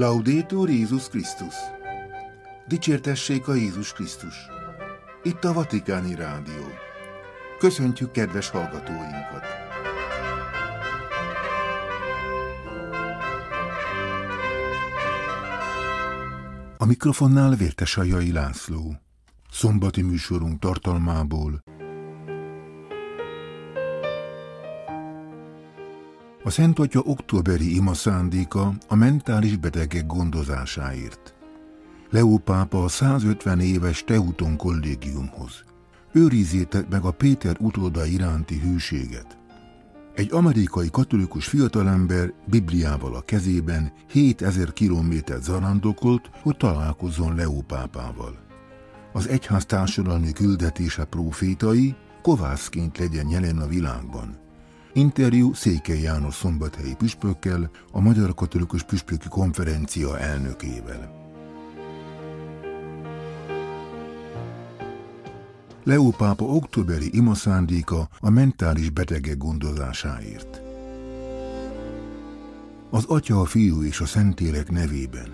Laudetur Jézus Krisztus! Dicsértessék a Jézus Krisztus! Itt a Vatikáni Rádió. Köszöntjük kedves hallgatóinkat! A mikrofonnál Vértesajai László. Szombati műsorunk tartalmából. A Szent Atya októberi imaszándéka a mentális betegek gondozásáért. Leó pápa a 150 éves Teuton kollégiumhoz. Őrizzétek meg a Péter utóda iránti hűséget. Egy amerikai katolikus fiatalember Bibliával a kezében 7000 kilométert zarándokolt, hogy találkozzon Leó pápával. Az egyház társadalmi küldetése prófétai kovászként legyen jelen a világban. Interjú Székely János szombathelyi püspökkel, a Magyar Katolikus Püspöki Konferencia elnökével. Leó pápa októberi imaszándéka a mentális betegek gondozásáért. Az Atya, a Fiú és a Szentlélek nevében.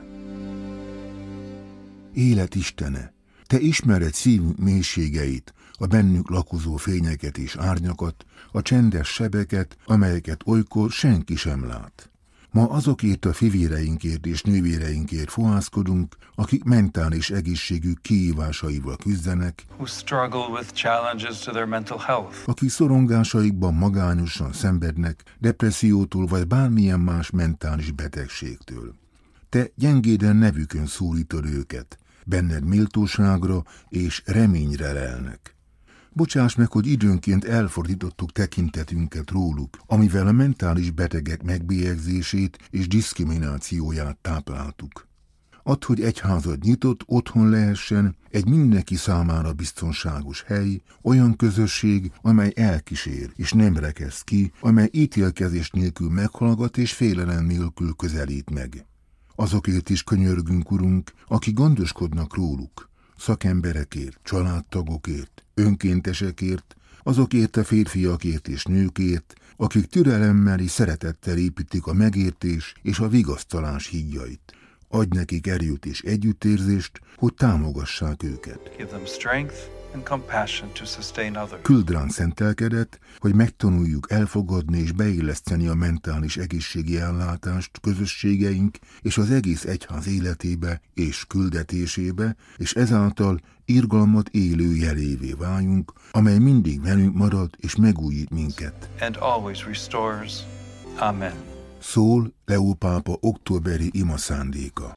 Élet Istene, Te ismered szívünk mélységeit, a bennünk lakozó fényeket és árnyakat, a csendes sebeket, amelyeket olykor senki sem lát. Ma azokért a fivéreinkért és nővéreinkért fohászkodunk, akik mentális egészségük kihívásaival küzdenek, akik szorongásaikban magányosan szenvednek, depressziótól vagy bármilyen más mentális betegségtől. Te gyengéden nevükön szólítod őket, benned méltóságra és reményre lelnek. Bocsáss meg, hogy időnként elfordítottuk tekintetünket róluk, amivel a mentális betegek megbélyegzését és diszkriminációját tápláltuk. Add, hogy egyházad nyitott otthon lehessen, egy mindenki számára biztonságos hely, olyan közösség, amely elkísér és nem rekeszt ki, amely ítélkezés nélkül meghallgat és félelem nélkül közelít meg. Azokért is könyörgünk, Urunk, akik gondoskodnak róluk, szakemberekért, családtagokért, önkéntesekért, azokért a férfiakért és nőkért, akik türelemmel és szeretettel építik a megértés és a vigasztalás hídjait. Adj nekik erőt és együttérzést, hogy támogassák őket. Küld ránk szent lelkedet, hogy megtanuljuk elfogadni és beilleszteni a mentális egészségi ellátást közösségeink és az egész egyház életébe és küldetésébe, és ezáltal irgalmat élő jelévé váljunk, amely mindig velünk marad és megújít minket. Amen. Szól Leó pápa októberi imaszándéka.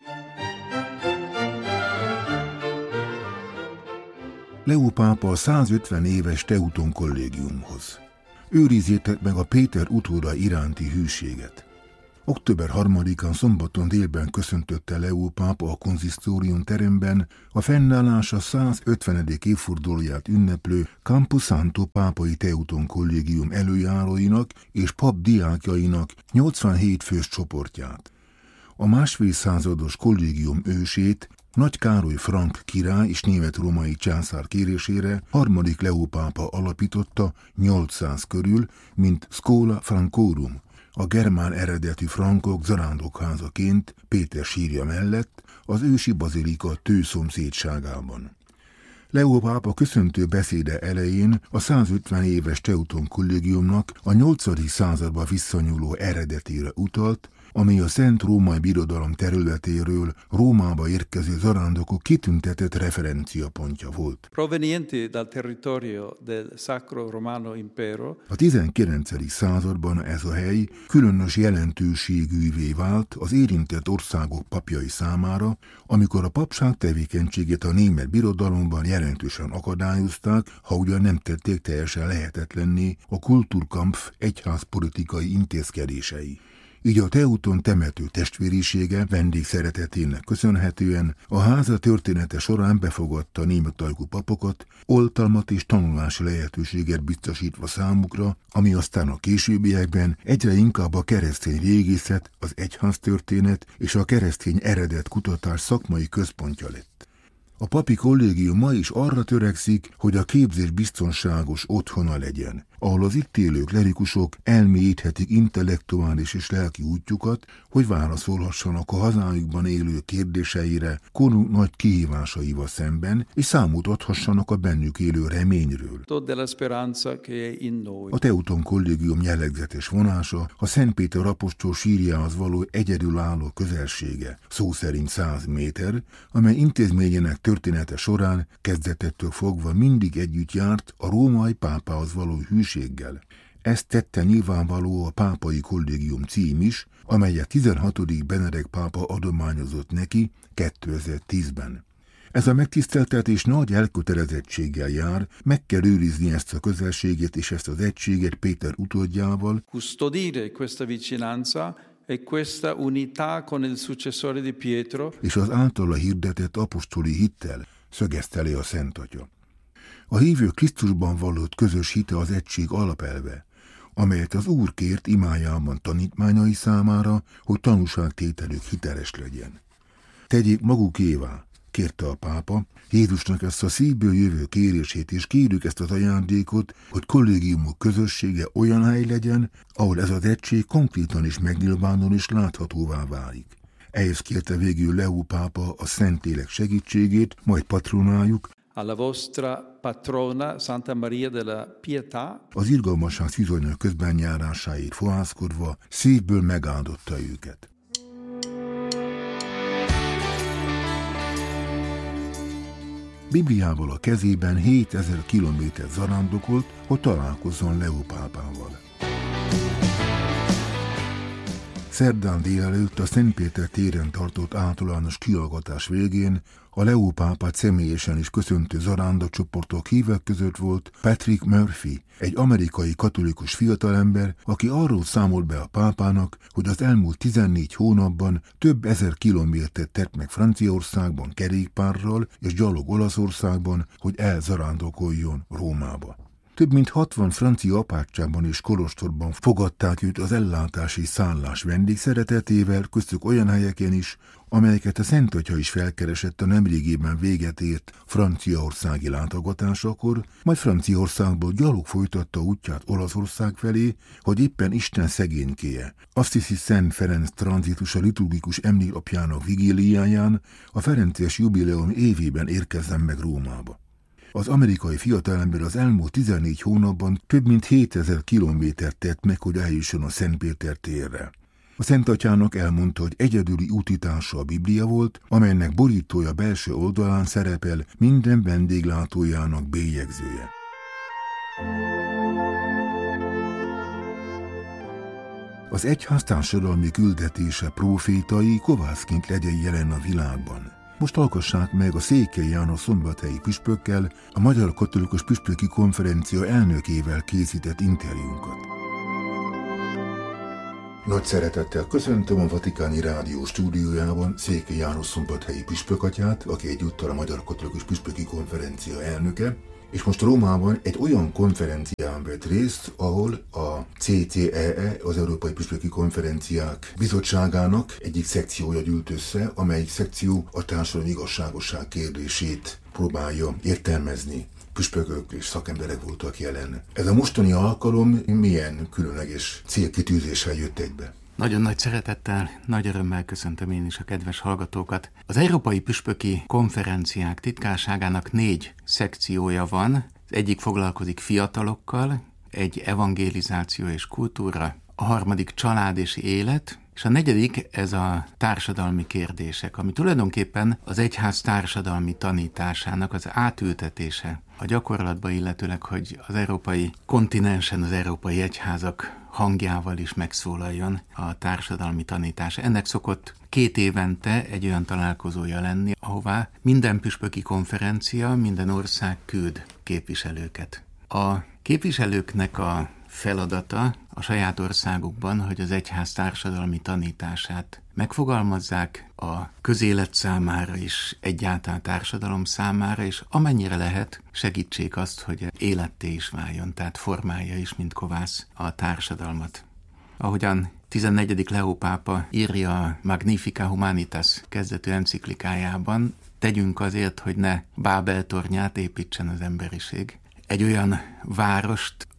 Leó pápa a 150 éves Teuton kollégiumhoz. Őrizzétek meg a Péter utóda iránti hűséget. Október 3-án szombaton délben köszöntötte Leó pápa a konzisztórium teremben a fennállása 150. évfordulóját ünneplő Camposanto pápai Teuton kollégium előjáróinak és pap diákjainak 87 fős csoportját. A másfél százados kollégium ősét, Nagy Károly frank király és német-római császár kérésére harmadik Leó pápa alapította 800 körül, mint Schola Francorum, a germán eredetű frankok zarándokházaként Péter sírja mellett az ősi bazilika Tő szomszédságában. Leó pápa köszöntő beszéde elején a 150 éves Teuton kollégiumnak a 8. századba visszanyúló eredetére utalt, ami a Szent Római Birodalom területéről Rómába érkező zarándokok kitüntetett referenciapontja volt. A 19. században ez a hely különös jelentőségűvé vált az érintett országok papjai számára, amikor a papság tevékenységét a német birodalomban jelentősen akadályozták, ha ugyan nem tették teljesen lehetetlenné a Kulturkampf egyházpolitikai intézkedései. Így a Teuton temető testvérisége vendégszeretetének köszönhetően a háza története során befogadta németajkú papokat, oltalmat és tanulási lehetőséget biztosítva számukra, ami aztán a későbbiekben egyre inkább a keresztény régészet, az egyháztörténet és a keresztény eredet kutatás szakmai központja lett. A papi kollégium ma is arra törekszik, hogy a képzés biztonságos otthona legyen, ahol az itt élő klerikusok elmélyíthetik intellektuális és lelki útjukat, hogy válaszolhassanak a hazájukban élő kérdéseire korunk nagy kihívásaival szemben, és számot adhassanak a bennük élő reményről. A Teuton Kollégium jellegzetes vonása a Szentpéter apostol sírjához való egyedülálló közelsége, szó szerint 100 méter, amely intézményének története során kezdetettől fogva mindig együtt járt a római pápához való hűséggel. Ezt tette nyilvánvaló a Pápai Kollégium cím is, amelyet 16. Benedek pápa adományozott neki 2010-ben. Ez a megtiszteltetés nagy elkötelezettséggel jár, meg kell őrizni ezt a közelséget és ezt az egységet Péter utódjával, custodire questa vicinanza e questa unità con il successore di Pietro, és az általa hirdetett apostoli hittel, szögezte le a Szent Atya. A hívő Krisztusban vallott közös hite az egység alapelve, amelyet az Úr kért imájában tanítmányai számára, hogy tanúságtételük hiteles legyen. Tegyék magukévá, kérte a pápa, Jézusnak ezt a szívből jövő kérését, és kérjük ezt az ajándékot, hogy kollégiumok közössége olyan hely legyen, ahol ez az egység konkrétan is megnyilvánul és láthatóvá válik. Ehhez kérte végül Leó pápa a Szentlélek segítségét, majd patronájuk, alla vostra patrona Santa Maria della Pietà, az irgalmasság szűzonyok közben járásáért fohászkodva szívből megáldotta őket. Bibliával a kezében 7000 kilométert zarándokolt, hogy találkozzon Leó pápával. Szerdán délelőtt a Szentpéter téren tartott általános kihallgatás végén a Leó pápát személyesen is köszöntő zarándacsoportok hívek között volt Patrick Murphy, egy amerikai katolikus fiatalember, aki arról számolt be a pápának, hogy az elmúlt 14 hónapban több ezer kilométert tett meg Franciaországban kerékpárral és gyalog Olaszországban, hogy elzarándokoljon Rómába. Több mint 60 francia apátságban és kolostorban fogadták őt az ellátási szállás vendégszeretetével, köztük olyan helyeken is, amelyeket a Szent Atya is felkeresett a nemrégében véget ért franciaországi látogatásakor, majd Franciaországból gyalog folytatta útját Olaszország felé, hogy éppen Isten szegénykéje. Assisi Szent Ferenc tranzitus a liturgikus emléknapjának vigíliáján a ferences jubileum évében érkezzen meg Rómába. Az amerikai fiatalember az elmúlt 14 hónapban több mint 7000 kilométert tett meg, hogy eljusson a Szentpéter térre. A Szent Atyának elmondta, hogy egyedüli útitása a Biblia volt, amelynek borítója belső oldalán szerepel minden vendéglátójának bélyegzője. Az egyház társadalmi küldetése prófétai kovászként legyen jelen a világban. Most hallgassák meg a Székely János szombathelyi püspökkel a Magyar Katolikus Püspöki Konferencia elnökével készített interjúnkat. Nagy szeretettel köszöntöm a Vatikáni Rádió stúdiójában Székely János szombathelyi püspökatyát, aki egyúttal a Magyar Katolikus Püspöki Konferencia elnöke, és most Rómában egy olyan konferencián vett részt, ahol a CCEE, az Európai Püspöki Konferenciák Bizottságának egyik szekciója gyűlt össze, amelyik szekció a társadalmi igazságosság kérdését próbálja értelmezni. Püspökök és szakemberek voltak jelen. Ez a mostani alkalom milyen különleges célkitűzéssel jött egybe? Nagyon nagy szeretettel, nagy örömmel köszöntöm én is a kedves hallgatókat. Az Európai Püspöki Konferenciák titkárságának 4 szekciója van. Az egyik foglalkozik fiatalokkal, egy evangelizáció és kultúra, a harmadik család és élet, és a negyedik ez a társadalmi kérdések, ami tulajdonképpen az egyház társadalmi tanításának az átültetése a gyakorlatba, illetőleg, hogy az európai kontinensen az európai egyházak hangjával is megszólaljon a társadalmi tanítás. Ennek szokott 2 évente egy olyan találkozója lenni, ahová minden püspöki konferencia, minden ország küld képviselőket. A képviselőknek a feladata a saját országukban, hogy az egyház társadalmi tanítását megfogalmazzák a közélet számára is, egyáltalán társadalom számára, és amennyire lehet, segítsék azt, hogy életté is váljon, tehát formálja is, mint kovász a társadalmat. Ahogyan 14. Leó pápa írja a Magnificat Humanitas kezdetű enciklikájában, tegyünk azért, hogy ne Bábel tornyát építsen az emberiség. Egy olyan várost,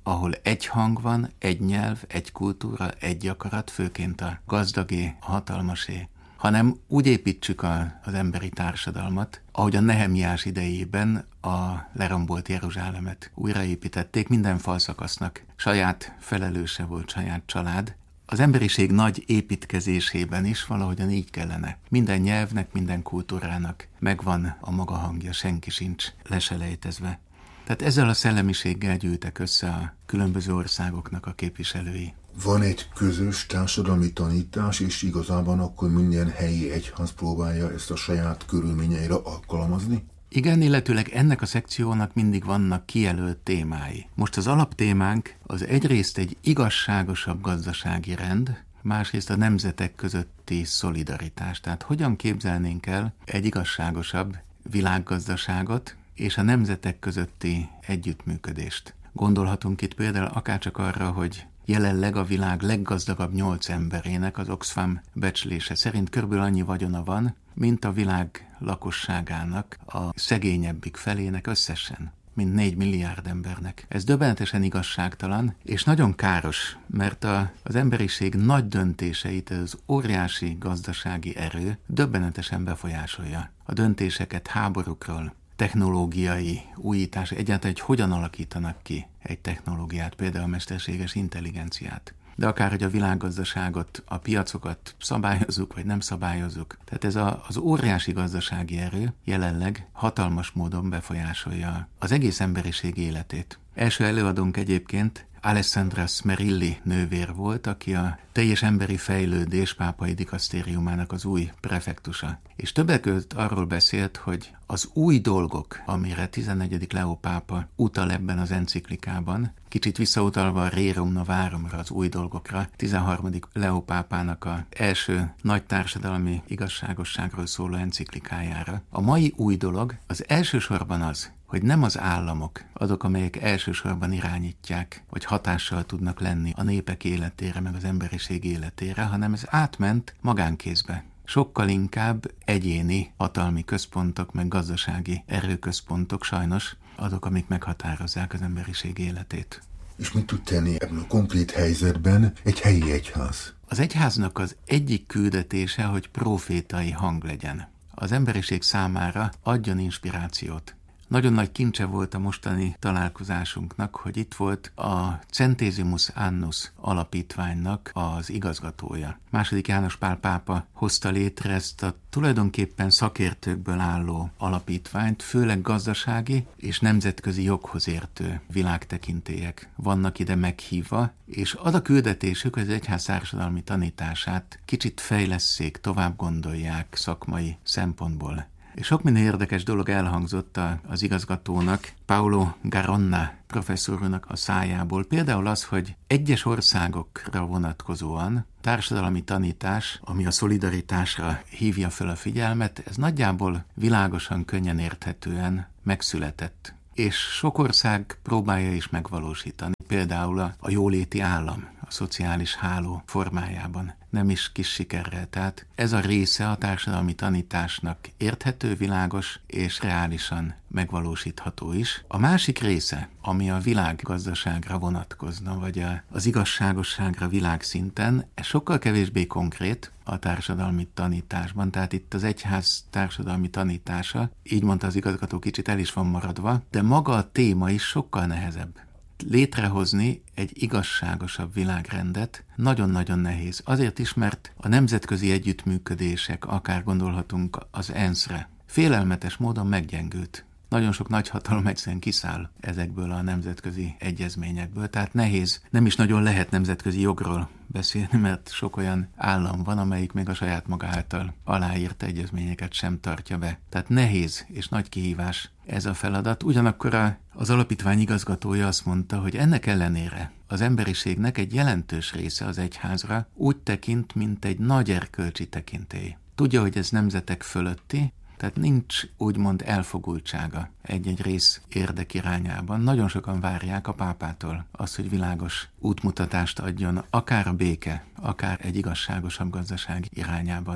ahol egy hang van, egy nyelv, egy kultúra, egy akarat, főként a gazdagé, a hatalmasé, hanem úgy építsük az emberi társadalmat, ahogy a Nehemiás idejében a lerombolt Jeruzsálemet újraépítették, minden falszakasznak saját felelőse volt, saját család. Az emberiség nagy építkezésében is valahogyan így kellene. Minden nyelvnek, minden kultúrának megvan a maga hangja, senki sincs leselejtezve. Tehát ezzel a szellemiséggel gyűltek össze a különböző országoknak a képviselői. Van egy közös társadalmi tanítás, és igazában akkor minden helyi egyház próbálja ezt a saját körülményeire alkalmazni? Igen, illetőleg ennek a szekciónak mindig vannak kijelölt témái. Most az alaptémánk az egyrészt egy igazságosabb gazdasági rend, másrészt a nemzetek közötti szolidaritás. Tehát hogyan képzelnénk el egy igazságosabb világgazdaságot és a nemzetek közötti együttműködést. Gondolhatunk itt például akárcsak arra, hogy jelenleg a világ leggazdagabb 8 emberének az Oxfam becslése szerint körülbelül annyi vagyona van, mint a világ lakosságának a szegényebbik felének összesen, mint 4 milliárd embernek. Ez döbbenetesen igazságtalan, és nagyon káros, mert az emberiség nagy döntéseit ez az óriási gazdasági erő döbbenetesen befolyásolja. A döntéseket háborúkról, technológiai újítás, egyáltalán, hogy hogyan alakítanak ki egy technológiát, például a mesterséges intelligenciát. De akár, hogy a világgazdaságot, a piacokat szabályozzuk, vagy nem szabályozzuk. Tehát ez az óriási gazdasági erő jelenleg hatalmas módon befolyásolja az egész emberiség életét. Első előadónk egyébként Alessandra Smerilli nővér volt, aki a teljes emberi fejlődés pápai dikasztériumának az új prefektusa. És többek között arról beszélt, hogy az új dolgok, amire 14. Leó pápa utal ebben az enciklikában, kicsit visszautalva a Rerum Novarumra, az új dolgokra, 13. Leó pápának az első nagy társadalmi igazságosságról szóló enciklikájára. A mai új dolog az elsősorban az, hogy nem az államok azok, amelyek elsősorban irányítják, vagy hatással tudnak lenni a népek életére, meg az emberiség életére, hanem ez átment magánkézbe. Sokkal inkább egyéni hatalmi központok, meg gazdasági erőközpontok sajnos azok, amik meghatározzák az emberiség életét. És mit tud tenni ebben a konkrét helyzetben egy helyi egyház? Az egyháznak az egyik küldetése, hogy profétai hang legyen. Az emberiség számára adjon inspirációt. Nagyon nagy kincse volt a mostani találkozásunknak, hogy itt volt a Centesimus Annus alapítványnak az igazgatója. II. János Pál pápa hozta létre ezt a tulajdonképpen szakértőkből álló alapítványt, főleg gazdasági és nemzetközi joghoz értő világtekintélyek vannak ide meghívva, és az a küldetésük, hogy az egyház társadalmi tanítását kicsit fejlesszék, tovább gondolják szakmai szempontból. És sok minden érdekes dolog elhangzott az igazgatónak, Paolo Garonna professzornak a szájából. Például az, hogy egyes országokra vonatkozóan társadalmi tanítás, ami a szolidaritásra hívja fel a figyelmet, ez nagyjából világosan, könnyen érthetően megszületett. És sok ország próbálja is megvalósítani, például a jóléti állam, a szociális háló formájában. Nem is kis sikerrel. Tehát ez a része a társadalmi tanításnak érthető, világos és reálisan megvalósítható is. A másik része, ami a világgazdaságra vonatkozna, vagy az igazságosságra világszinten, ez sokkal kevésbé konkrét a társadalmi tanításban. Tehát itt az egyház társadalmi tanítása, így mondta az igazgató, kicsit el is van maradva, de maga a téma is sokkal nehezebb. Létrehozni egy igazságosabb világrendet nagyon-nagyon nehéz. Azért is, mert a nemzetközi együttműködések, akár gondolhatunk az ENSZ-re, félelmetes módon meggyengült. Nagyon sok nagyhatalom egyszerűen kiszáll ezekből a nemzetközi egyezményekből, tehát nehéz, nem is nagyon lehet nemzetközi jogról beszélni, mert sok olyan állam van, amelyik még a saját maga által aláírt egyezményeket sem tartja be. Tehát nehéz és nagy kihívás ez a feladat. Ugyanakkor az alapítvány igazgatója azt mondta, hogy ennek ellenére az emberiségnek egy jelentős része az egyházra úgy tekint, mint egy nagy erkölcsi tekintély. Tudja, hogy ez nemzetek fölötti, tehát nincs úgymond elfogultsága egy-egy rész érdek irányában. Nagyon sokan várják a pápától azt, hogy világos útmutatást adjon, akár a béke, akár egy igazságosabb gazdaság irányában.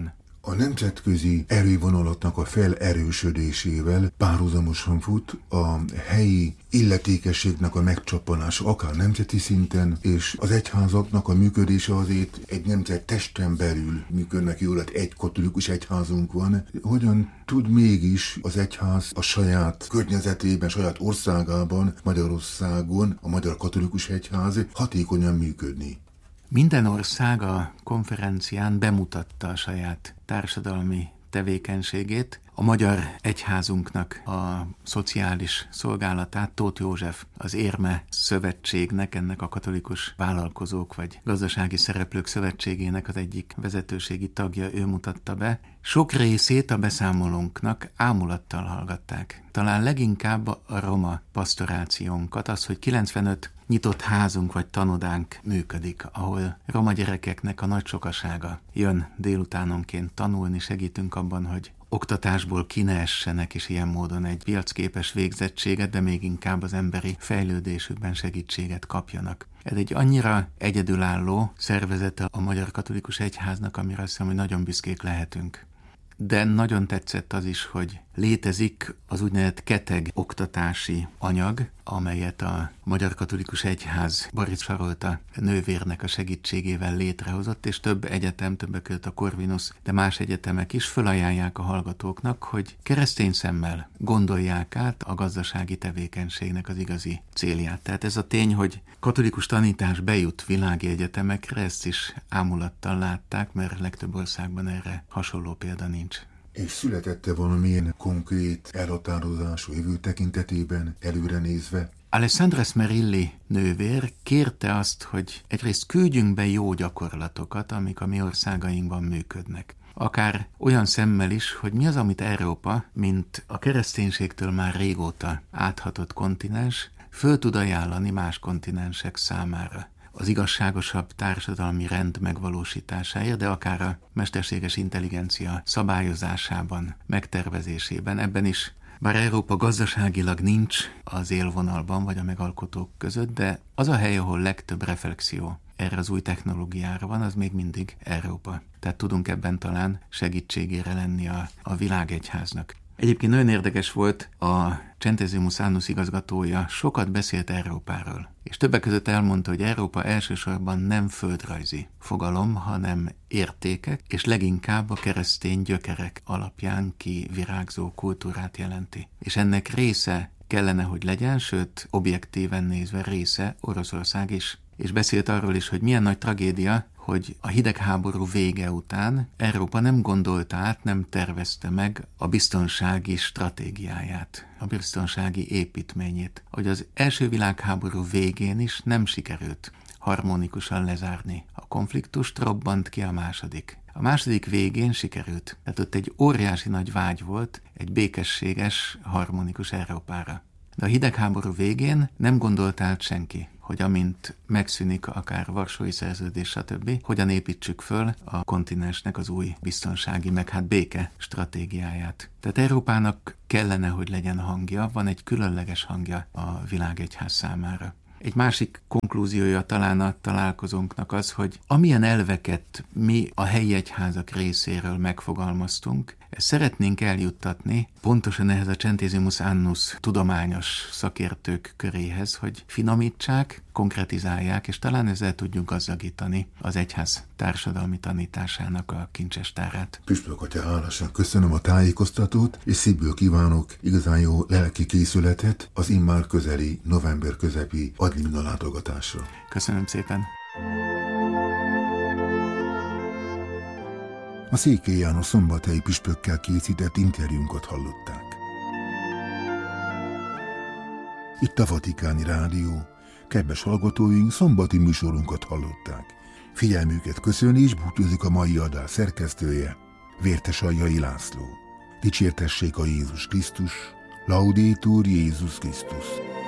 A nemzetközi erővonalatnak a felerősödésével párhuzamosan fut a helyi illetékességnek a megcsappanása, akár nemzeti szinten, és az egyházaknak a működése azért egy nemzettesten belül működnek jól, egy katolikus egyházunk van. Hogyan tud mégis az egyház a saját környezetében, saját országában, Magyarországon, a Magyar Katolikus Egyház hatékonyan működni? Minden ország a konferencián bemutatta a saját társadalmi tevékenységét. A Magyar Egyházunknak a szociális szolgálatát Tóth József, az Érme Szövetségnek, ennek a katolikus vállalkozók vagy gazdasági szereplők szövetségének az egyik vezetőségi tagja, ő mutatta be. Sok részét a beszámolónknak ámulattal hallgatták. Talán leginkább a roma pastorációnkat, az, hogy 95 nyitott házunk vagy tanodánk működik, ahol roma gyerekeknek a nagy sokasága jön délutánonként tanulni, segítünk abban, hogy oktatásból ki ne essenek, és ilyen módon egy piacképes végzettséget, de még inkább az emberi fejlődésükben segítséget kapjanak. Ez egy annyira egyedülálló szervezete a Magyar Katolikus Egyháznak, amire azt hiszem, hogy nagyon büszkék lehetünk. De nagyon tetszett az is, hogy létezik az úgynevezett keteg oktatási anyag, amelyet a Magyar Katolikus Egyház Barics Sarolta nővérnek a segítségével létrehozott, és több egyetem, többek között a Corvinus, de más egyetemek is felajánlják a hallgatóknak, hogy keresztény szemmel gondolják át a gazdasági tevékenységnek az igazi célját. Tehát ez a tény, hogy katolikus tanítás bejut világi egyetemekre, ezt is ámulattal látták, mert legtöbb országban erre hasonló példa nincs. És születette valamilyen konkrét elhatározás a jövő tekintetében, előre nézve? Alessandra Smerilli nővér kérte azt, hogy egyrészt küldjünk be jó gyakorlatokat, amik a mi országainkban működnek. Akár olyan szemmel is, hogy mi az, amit Európa, mint a kereszténységtől már régóta áthatott kontinens, föl tud ajánlani más kontinensek számára. Az igazságosabb társadalmi rend megvalósításáért, de akár a mesterséges intelligencia szabályozásában, megtervezésében, ebben is, bár Európa gazdaságilag nincs az élvonalban vagy a megalkotók között, de az a hely, ahol legtöbb reflexió erre az új technológiára van, az még mindig Európa. Tehát tudunk ebben talán segítségére lenni a világegyháznak. Egyébként nagyon érdekes volt, a Centesimus Annus igazgatója sokat beszélt Európáról, és többek között elmondta, hogy Európa elsősorban nem földrajzi fogalom, hanem értékek, és leginkább a keresztény gyökerek alapján kivirágzó kultúrát jelenti. És ennek része kellene, hogy legyen, sőt, objektíven nézve része Oroszország is. És beszélt arról is, hogy milyen nagy tragédia, hogy a hidegháború vége után Európa nem gondolta át, nem tervezte meg a biztonsági stratégiáját, a biztonsági építményét. Hogy az első világháború végén is nem sikerült harmonikusan lezárni a konfliktust, robbant ki a második. A második végén sikerült. Tehát ott egy óriási nagy vágy volt egy békességes, harmonikus Európára. De a hidegháború végén nem gondolt át senki, hogy amint megszűnik akár Varsói Szerződés, stb., hogyan építsük föl a kontinensnek az új biztonsági, meg béke stratégiáját. Tehát Európának kellene, hogy legyen hangja, van egy különleges hangja a világegyház számára. Egy másik konklúziója talán a találkozónknak az, hogy amilyen elveket mi a helyi egyházak részéről megfogalmaztunk, ezt szeretnénk eljuttatni pontosan ehhez a Centesimus Annus tudományos szakértők köréhez, hogy finomítsák, konkretizálják, és talán ezzel tudjuk gazdagítani az egyház társadalmi tanításának a kincsestárát. Püspök atya, hálásan köszönöm a tájékoztatót, és szívből kívánok igazán jó lelki készületet az immár közeli november közepi adlimina látogatásra. Köszönöm szépen! A Székely János szombathelyi püspökkel készített interjúnkat hallották. Itt a Vatikáni Rádió. Kedves hallgatóink, szombati műsorunkat hallották. Figyelmüket köszöni és búcsúzik a mai adás szerkesztője, Vértes Aljai László. Dicsértessék a Jézus Krisztus, Laudetur Jézus Krisztus.